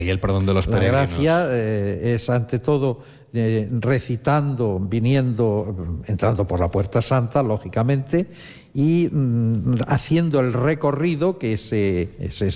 Y el perdón de los peregrinos. La gracia es ante todo recitando, entrando por la Puerta Santa, lógicamente, y haciendo el recorrido que se